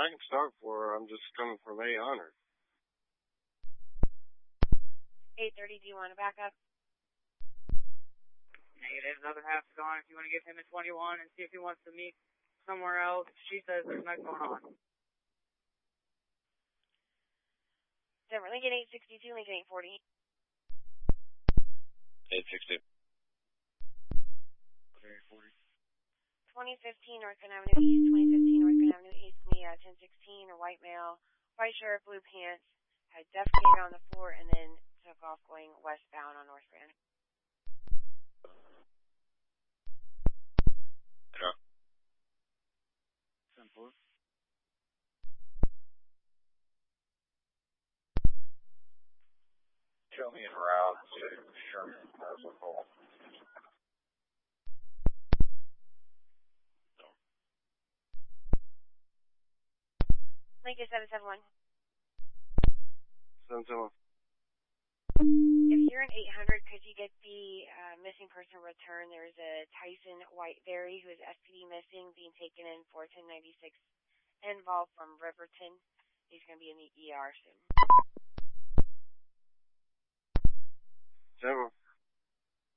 I can start for her. I'm just coming from 800. 830, do you want to back up? Negative, another half's gone. If you want to give him a 21 and see if he wants to meet somewhere else, she says there's nothing going on. Denver, Lincoln 862, Lincoln 840. 860. Okay, 40. 2015 North Grand Avenue East, 2015 North Grand Avenue East, me, 1016, a white male, white shirt, blue pants, had defecated on the floor, and then took off going westbound on North Grand. Yeah. 10-4. Show me en route to Sherman Commercial Hall. Lincoln 771. 771. If you're in 800, could you get the missing person return? There's a Tyson Whiteberry who is SPD missing, being taken in for 1096 involved from Riverton. He's going to be in the ER soon. 7.